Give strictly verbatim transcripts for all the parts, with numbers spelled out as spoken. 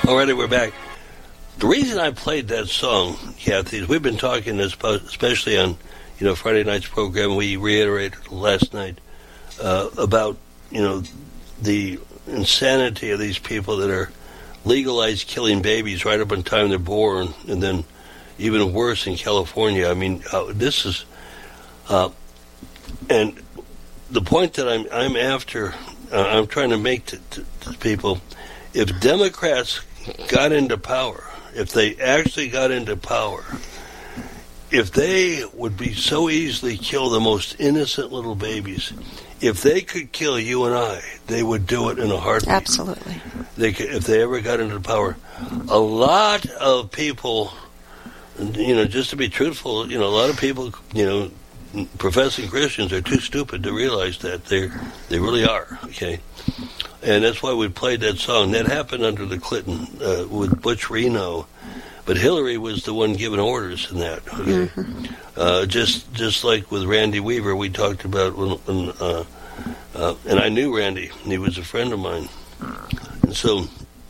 Alrighty, we're back. The reason I played that song, Kathy, is we've been talking, especially on, you know, Friday night's program. We reiterated last night uh, about, you know, the insanity of these people that are legalized killing babies right up in time they're born, and then even worse in California. I mean, uh, this is, uh, and the point that I'm I'm after, uh, I'm trying to make to, to, to people, if Democrats got into power, if they actually got into power, if they would be so easily kill the most innocent little babies, if they could kill you and I, they would do it in a heartbeat. Absolutely. They could, if they ever got into power. A lot of people, you know, just to be truthful, you know, a lot of people, you know, professing Christians are too stupid to realize that. They they really are, okay? And that's why we played that song. That happened under the Clinton, uh, with Butch Reno. But Hillary was the one giving orders in that. Okay? Mm-hmm. Uh, just just like with Randy Weaver, we talked about when, when uh, uh, and I knew Randy. He was a friend of mine. And so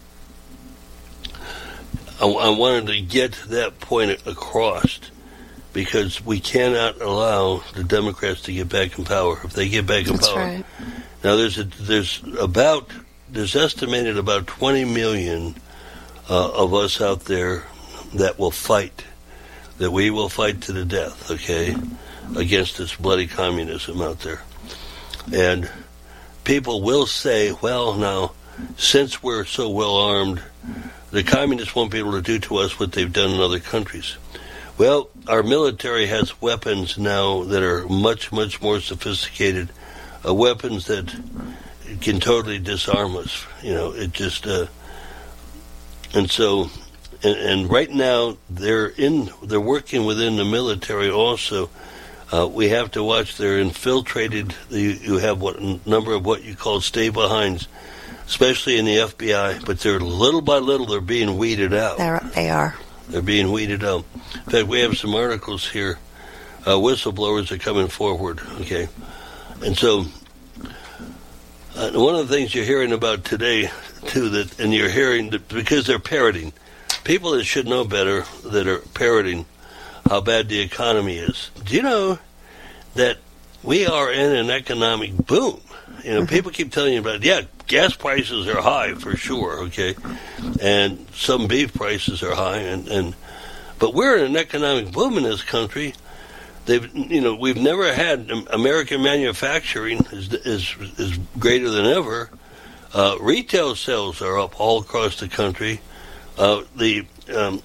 I, I wanted to get that point across, because we cannot allow the Democrats to get back in power. If they get back in That's power, right. Now there's a, there's about there's estimated about twenty million uh, of us out there that will fight, that we will fight to the death, okay, against this bloody communism out there. And people will say, well, now, since we're so well armed, the communists won't be able to do to us what they've done in other countries. Well, our military has weapons now that are much, much more sophisticated, uh, weapons that can totally disarm us. You know, it just, uh, and so, and, and right now they're in, they're working within the military also. Uh, we have to watch. They're infiltrated. You, you have what number of what you call stay-behinds, especially in the F B I. But they're little by little they're being weeded out. They're, they are. They're being weeded out. In fact, we have some articles here. Uh, whistleblowers are coming forward. Okay, and so uh, one of the things you're hearing about today too, that and you're hearing that because they're parroting. People that should know better that are parroting how bad the economy is. Do you know that we are in an economic boom? You know, people keep telling you about, yeah, gas prices are high for sure, okay, and some beef prices are high, and, and but we're in an economic boom in this country. They've, you know, we've never had American manufacturing is is, is greater than ever. Uh, retail sales are up all across the country. Uh, the um,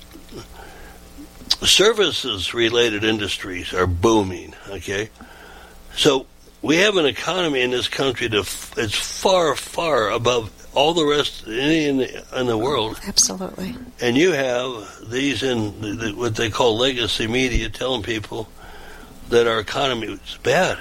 services-related industries are booming, okay? So we have an economy in this country that's far, far above all the rest any in the, in the world. Absolutely. And you have these in the, the, what they call legacy media telling people that our economy is bad.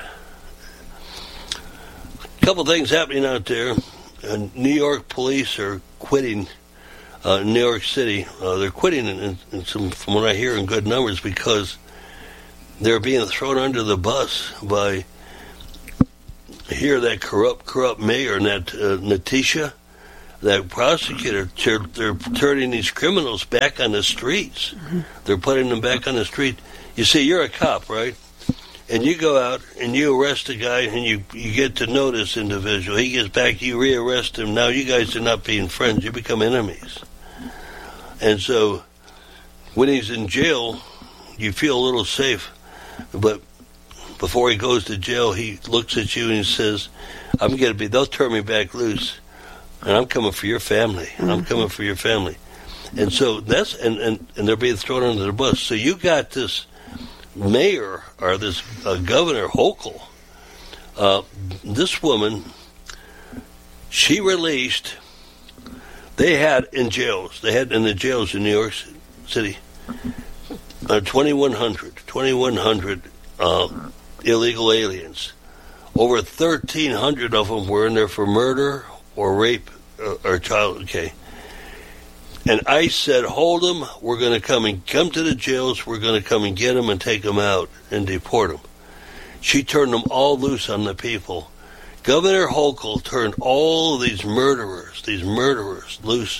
A couple things happening out there. Uh, New York police are quitting. Uh, New York City, uh, they're quitting in, in some, from what I hear, in good numbers, because they're being thrown under the bus by here that corrupt, corrupt mayor and that uh, Natisha, that prosecutor. They're, they're turning these criminals back on the streets. Mm-hmm. They're putting them back on the street. You see, you're a cop, right? And you go out and you arrest a guy, and you, you get to know this individual. He gets back, you rearrest him. Now you guys are not being friends. You become enemies. And so when he's in jail, you feel a little safe. But before he goes to jail, he looks at you and he says, I'm going to be, they'll turn me back loose. And I'm coming for your family. Mm-hmm. I'm coming for your family. And so that's, and, and, and they're being thrown under the bus. So you got this mayor, or this uh, Governor Hochul. Uh, this woman, she released, they had in jails, they had in the jails in New York City, uh, twenty-one hundred, twenty-one hundred uh, illegal aliens. Over thirteen hundred of them were in there for murder or rape uh, or child, okay. And ICE said, hold them, we're going to come and come to the jails, we're going to come and get them and take them out and deport them. She turned them all loose on the people. Governor Hochul turned all of these murderers, these murderers loose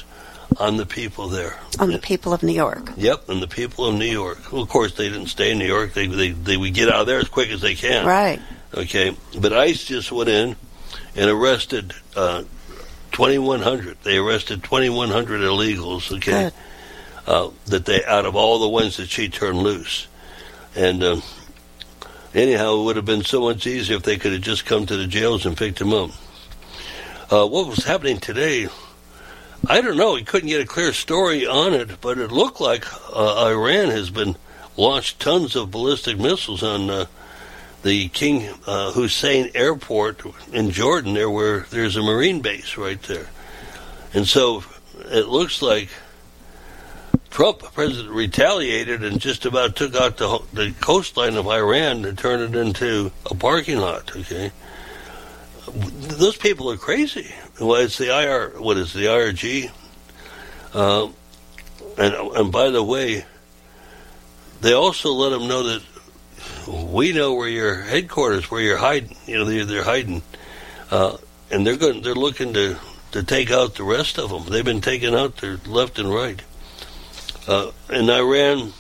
on the people there. On the people of New York. Yep, and the people of New York. Well, of course, they didn't stay in New York. They, they, they would get out of there as quick as they can. Right. Okay, but ICE just went in and arrested uh, twenty-one hundred. They arrested twenty-one hundred illegals, okay, uh, that they out of all the ones that she turned loose. And uh, anyhow, it would have been so much easier if they could have just come to the jails and picked them up. Uh, what was happening today, I don't know. We couldn't get a clear story on it, but it looked like uh, Iran has been launched tons of ballistic missiles on uh, the King uh, Hussein Airport in Jordan, there where there's a Marine base right there. And so it looks like Trump, president, retaliated and just about took out the, the coastline of Iran and turned it into a parking lot, okay? Those people are crazy. Well, it's the I R, what is the I R G? Uh, and, and by the way, they also let them know that we know where your headquarters, where you're hiding. You know, they're, they're hiding, uh, and they're going. They're looking to, to take out the rest of them. They've been taken out there left and right. Uh, in Iran,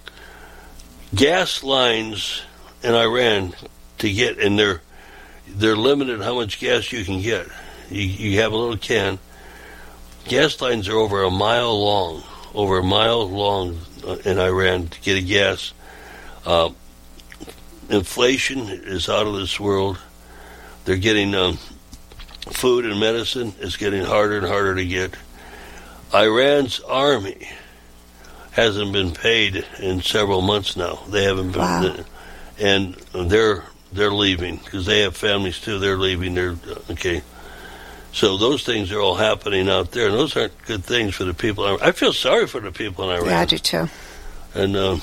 gas lines in Iran to get, and they're they're limited how much gas you can get. You, you have a little can. Gas lines are over a mile long, over a mile long uh, in Iran to get a gas. Uh, inflation is out of this world. They're getting um, food and medicine is getting harder and harder to get. Iran's army hasn't been paid in several months now. They haven't been, wow. and they're they're leaving because they have families too. They're leaving. They're okay. So those things are all happening out there, and those aren't good things for the people. I feel sorry for the people in Iran. Yeah, I do too. And um,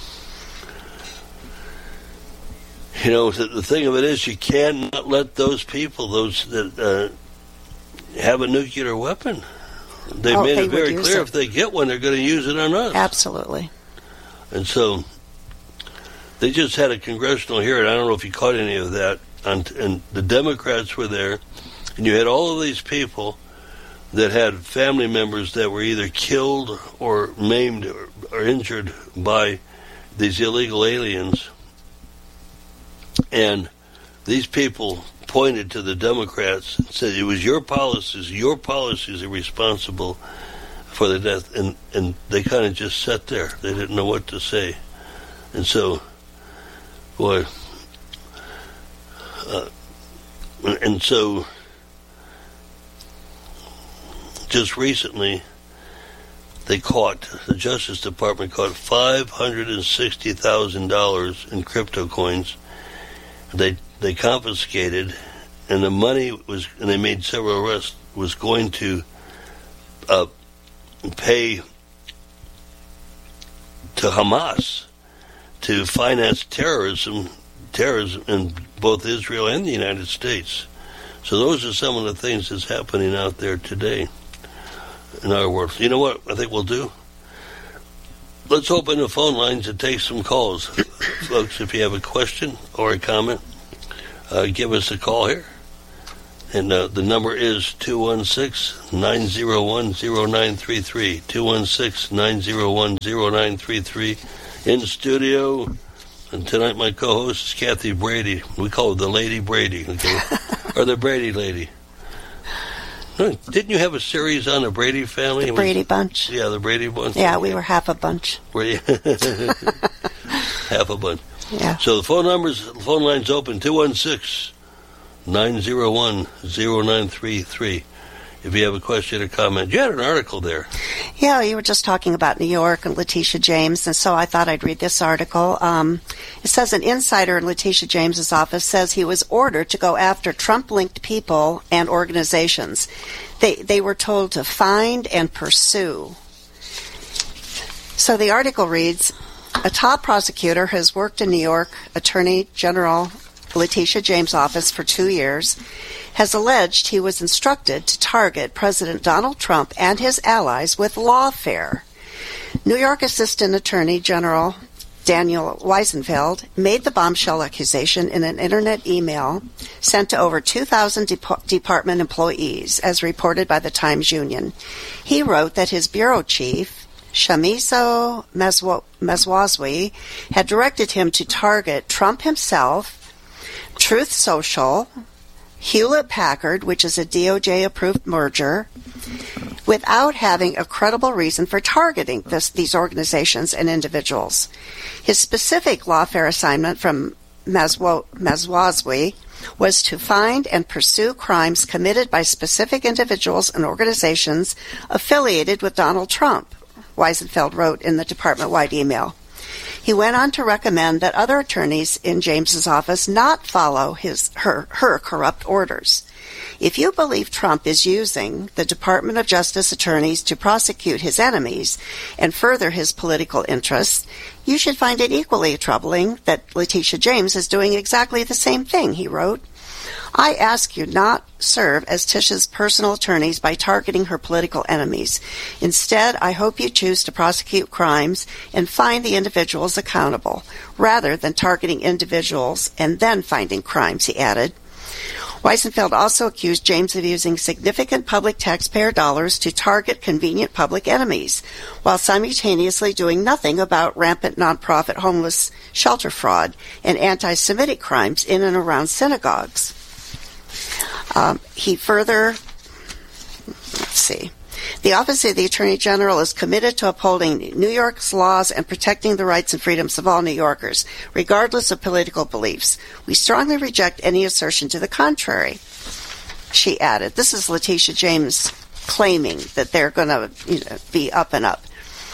you know, the, the thing of it is, you cannot let those people, those that uh, have a nuclear weapon. They've oh, made they it very clear it. if they get one, they're going to use it on us. Absolutely. And so they just had a congressional hearing. I don't know if you caught any of that. And, and the Democrats were there, and you had all of these people that had family members that were either killed or maimed or, or injured by these illegal aliens. And these people pointed to the Democrats and said it was your policies, your policies are responsible for the death. And, and they kind of just sat there. They didn't know what to say. And so, boy, uh, and so just recently they caught, the Justice Department caught five hundred sixty thousand dollars in crypto coins. They they confiscated, and the money was, and they made several arrests, was going to uh, pay to Hamas to finance terrorism, terrorism in both Israel and the United States. So those are some of the things that's happening out there today in our world. You know what I think we'll do? Let's open the phone lines and take some calls. Folks, if you have a question or a comment, uh, give us a call here. And uh, the number is two one six, nine zero one, zero nine three three. two one six, nine zero one, zero nine three three. In studio, and tonight my co-host is Kathy Brady. We call her the Lady Brady, okay? Or the Brady Lady. Didn't you have a series on the Brady family? The Brady Bunch. Yeah, the Brady Bunch. Yeah, we were half a bunch. Were you? Half a bunch. Yeah. So the phone numbers, the phone line's open, two one six, nine zero one, zero nine three three. If you have a question or comment. You had an article there. Yeah, you were just talking about New York and Letitia James, and so I thought I'd read this article. Um, it says an insider in Letitia James's office says he was ordered to go after Trump-linked people and organizations. They they were told to find and pursue. So the article reads, a top prosecutor has worked in New York Attorney General Letitia James' office for two years, has alleged he was instructed to target President Donald Trump and his allies with lawfare. New York Assistant Attorney General Daniel Weisenfeld, made the bombshell accusation in an internet email sent to over two thousand de- department employees, as reported by the Times Union. He wrote that his bureau chief, Shamiso Meswazwi, had directed him to target Trump himself, Truth Social, Hewlett-Packard, which is a D O J-approved merger, without having a credible reason for targeting this, these organizations and individuals. His specific lawfare assignment from Meswazwi was to find and pursue crimes committed by specific individuals and organizations affiliated with Donald Trump, Weisenfeld wrote in the department-wide email. He went on to recommend that other attorneys in James's office not follow his her, her corrupt orders. If you believe Trump is using the Department of Justice attorneys to prosecute his enemies and further his political interests, you should find it equally troubling that Letitia James is doing exactly the same thing, he wrote. I ask you not serve as Tisha's personal attorneys by targeting her political enemies. Instead, I hope you choose to prosecute crimes and find the individuals accountable, rather than targeting individuals and then finding crimes, he added. Weisenfeld also accused James of using significant public taxpayer dollars to target convenient public enemies, while simultaneously doing nothing about rampant nonprofit homeless shelter fraud and anti-Semitic crimes in and around synagogues. Um, he further, let's see, the Office of the Attorney General is committed to upholding New York's laws and protecting the rights and freedoms of all New Yorkers, regardless of political beliefs. We strongly reject any assertion to the contrary, she added. This is Letitia James claiming that they're going to you know, be up and up.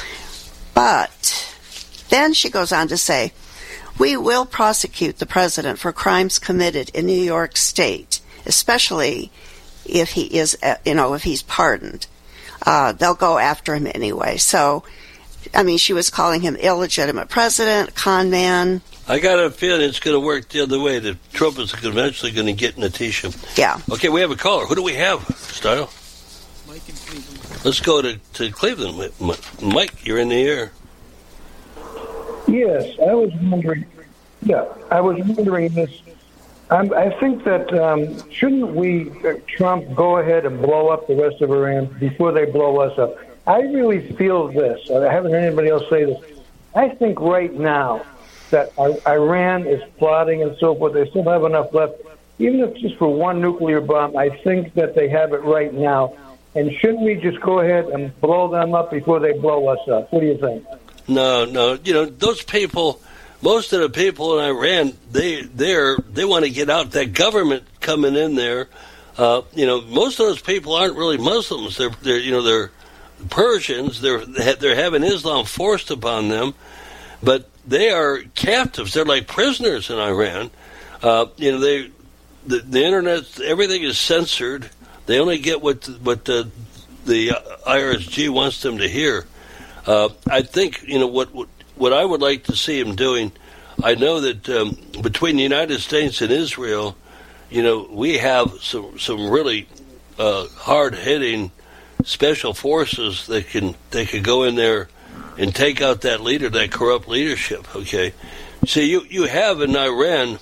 But then she goes on to say, we will prosecute the president for crimes committed in New York State, especially if he is, you know, if he's pardoned. Uh, they'll go after him anyway. So, I mean, she was calling him illegitimate president, con man. I got a feeling it's going to work the other way, that Trump is eventually going to get Letitia. Yeah. Okay, we have a caller. Who do we have, Style? Mike in Cleveland. Let's go to, to Cleveland. Mike, you're in the air. Yes, I was wondering. Yeah, I was wondering this. I'm, I think that um, shouldn't we, uh, Trump, go ahead and blow up the rest of Iran before they blow us up? I really feel this. I haven't heard anybody else say this. I think right now that Iran is plotting and so forth. They still have enough left, even if just for one nuclear bomb. I think that they have it right now. And shouldn't we just go ahead and blow them up before they blow us up? What do you think? No, no. You know, those people, most of the people in Iran, they they're they want to get out. That government coming in there, uh, you know, most of those people aren't really Muslims. They're they're you know they're Persians. They're they're having Islam forced upon them, but they are captives. They're like prisoners in Iran. Uh, you know, they the, the internet, everything is censored. They only get what what the, the I R S G wants them to hear. Uh, I think, you know, what, what what I would like to see him doing, I know that um, between the United States and Israel, you know, we have some some really uh, hard-hitting special forces that can they can go in there and take out that leader, that corrupt leadership, okay? See, you, you have in Iran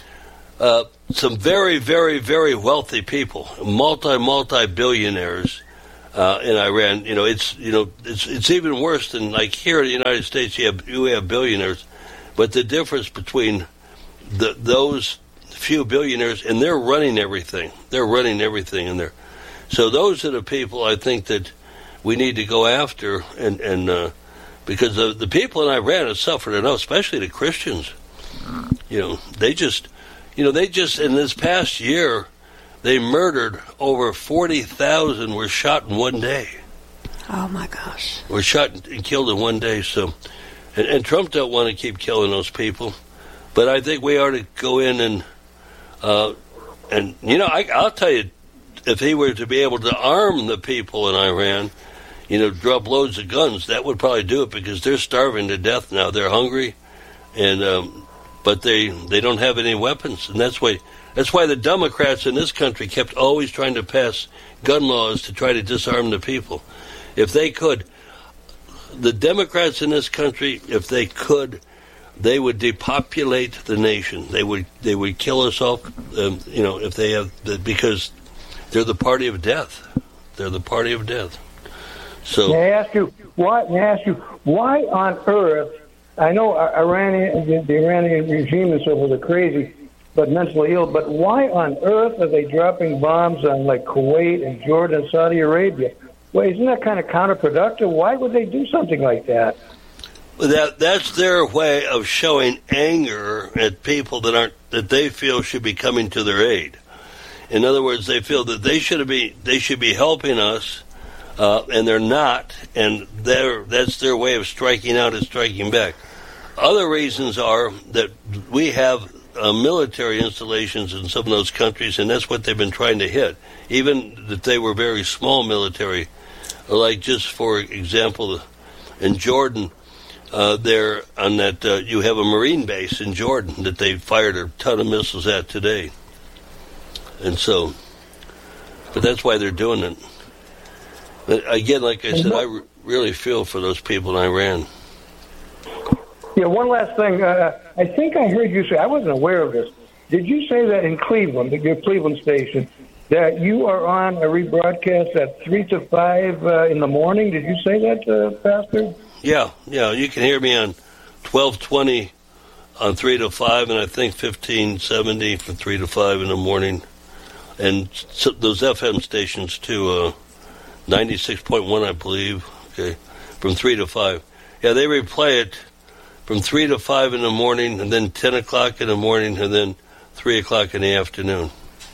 uh, some very, very, very wealthy people, multi, multi-billionaires. Uh, in Iran, you know, it's you know, it's it's even worse than like here in the United States. You have you have billionaires, but the difference between the, those few billionaires and they're running everything. They're running everything in there. So those are the people I think that we need to go after, and and uh, because the, the people in Iran have suffered enough, especially the Christians. You know, they just, you know, they just in this past year. They murdered over forty thousand were shot in one day. Oh, my gosh. Were shot and killed in one day. So, and, and Trump don't want to keep killing those people. But I think we ought to go in and, uh, and you know, I, I'll tell you, if he were to be able to arm the people in Iran, you know, drop loads of guns, that would probably do it because they're starving to death now. They're hungry, and um, but they they don't have any weapons, and that's why... That's why the Democrats in this country kept always trying to pass gun laws to try to disarm the people. If they could, the Democrats in this country, if they could they would depopulate the nation. They would they would kill us off, um, you know, if they have because they're the party of death. They're the party of death. So may I ask you why? May I ask you why on earth? I know Iranian the, the Iranian regime and so forth are crazy, but mentally ill. But why on earth are they dropping bombs on like Kuwait and Jordan and Saudi Arabia? Well, isn't that kind of counterproductive? Why would they do something like that? That that's their way of showing anger at people that aren't that they feel should be coming to their aid. In other words, they feel that they should be they should be helping us, uh, and they're not, and they're, that's their way of striking out and striking back. Other reasons are that we have uh, military installations in some of those countries, and that's what they've been trying to hit, even that they were very small military. Like just for example, in Jordan. Uh, there on that uh, you have a Marine base in Jordan that they fired a ton of missiles at today, and so, but that's why they're doing it. But again, like I said, I re- really feel for those people in Iran. Yeah, one last thing. Uh, I think I heard you say, I wasn't aware of this. Did you say that in Cleveland, at your Cleveland station, that you are on a rebroadcast at three to five uh, in the morning? Did you say that, uh, Pastor? Yeah, yeah, you can hear me on twelve twenty on three to five, and I think fifteen seventy from three to five in the morning. And so those F M stations, too, uh, ninety-six point one, I believe, okay, from three to five. Yeah, they replay it from three to five in the morning, and then ten o'clock in the morning, and then three o'clock in the afternoon.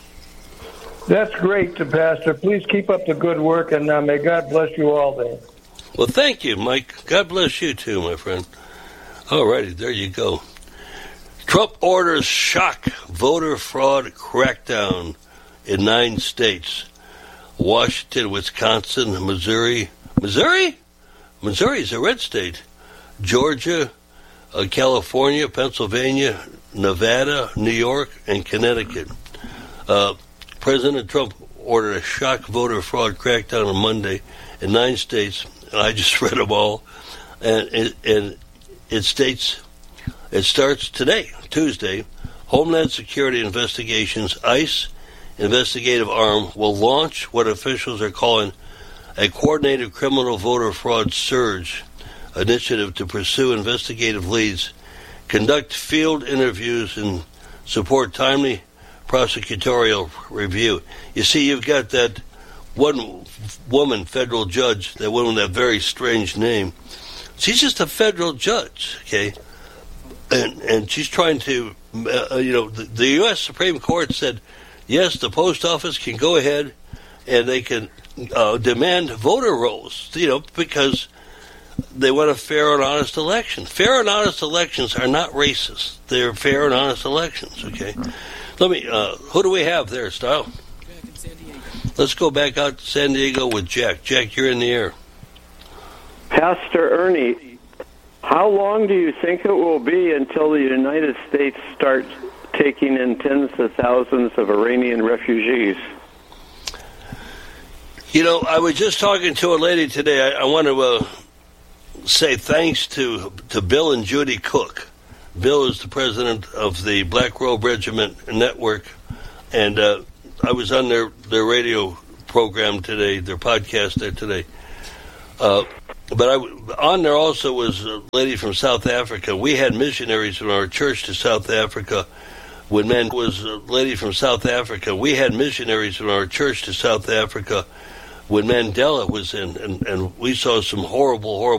That's great, Pastor. Please keep up the good work, and uh, may God bless you all there. Well, thank you, Mike. God bless you, too, my friend. All righty, there you go. Trump orders shock voter fraud crackdown in nine states. Washington, Wisconsin, Missouri. Missouri? Missouri is a red state. Georgia, uh, California, Pennsylvania, Nevada, New York, and Connecticut. Uh, President Trump ordered a shock voter fraud crackdown on Monday in nine states. I just read them all, and it, and it states, it starts today, Tuesday, Homeland Security Investigations, ICE investigative arm will launch what officials are calling a coordinated criminal voter fraud surge initiative to pursue investigative leads, conduct field interviews, and support timely prosecutorial review. You see, you've got that one woman federal judge, that one with that very strange name. She's just a federal judge, okay? And and she's trying to, uh, you know, the, the U S Supreme Court said, yes, the post office can go ahead and they can uh, demand voter rolls, you know, because they want a fair and honest election. Fair and honest elections are not racist. They're fair and honest elections, okay? Let me, uh, who do we have there, Style? Back in San Diego. Let's go back out to San Diego with Jack. Jack, you're in the air. Pastor Ernie, how long do you think it will be until the United States starts taking in tens of thousands of Iranian refugees? You know, I was just talking to a lady today. I, I want to uh, say thanks to to Bill and Judy Cook. Bill is the president of the Black Robe Regiment Network, and uh, I was on their, their radio program today, their podcast there today. Uh, but I, on there also was a lady from South Africa. We had missionaries from our church to South Africa. When man was a lady from South Africa, we had missionaries from our church to South Africa when Mandela was in, and, and we saw some horrible, horrible